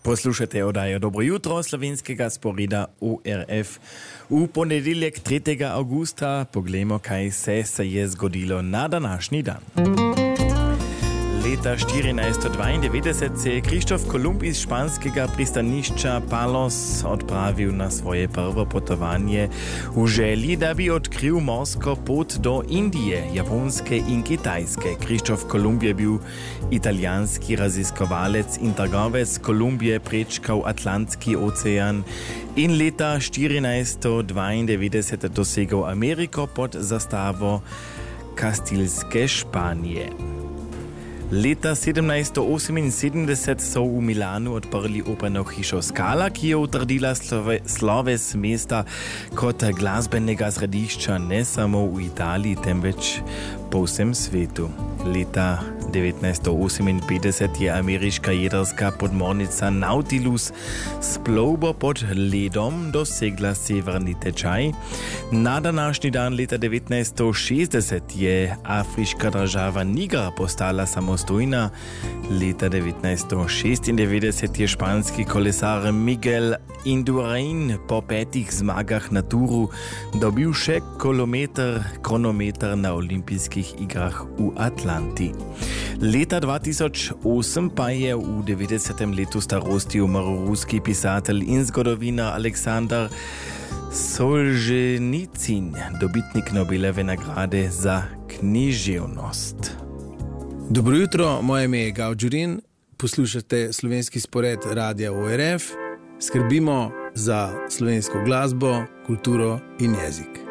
Poslušate oddajo Dobro jutro slovenskega sporeda ORF. V ponedeljek 3. augusta poglejmo, kaj se je zgodilo na današnji dan. Leta 1492 se je Krištof Kolumb iz španskega pristanišča Palos odpravil na svoje prvo potovanje v želji, da bi odkril morsko pot do Indije, Japonske in Kitajske. Krištof Kolumb je bil italijanski raziskovalec in trgovec. Kolumb je prečkal Atlantski ocean in leta 1492 dosegel Ameriko pod zastavo Kastilske Španije. Leta 1778 so v Milanu odprli operno hišo Scala, ki je utrdila sloves mesta kot glasbenega središča ne samo v Italiji, temveč po vsem svetu. Leta 1958 je ameriška jedrska podmornica Nautilus s plovbo pod ledom dosegla severni tečaj. Na današnji dan leta 1960 je afriška država Niger postala samostojna. Leta 1996 je španski kolesar Miguel Indurain po 5 zmagah na Touru dobil še kronometer na olimpijskih igrah v Atlanti. Leta 2008 pa je v 90. letu starosti umrl ruski pisatelj in zgodovinar Aleksandar Solženicin, dobitnik Nobelove nagrade za književnost. Dobro jutro, moje ime je Gav Đurin, poslušate slovenski spored Radia ORF, skrbimo za slovensko glasbo, kulturo in jezik.